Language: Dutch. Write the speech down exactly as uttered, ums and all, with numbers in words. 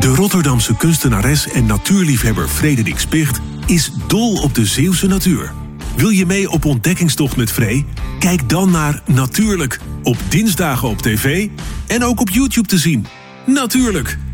De Rotterdamse kunstenares en natuurliefhebber Frederik Spicht is dol op de Zeeuwse natuur. Wil je mee op ontdekkingstocht met Free? Kijk dan naar Natuurlijk, op dinsdagen op tv en ook op YouTube te zien. Natuurlijk!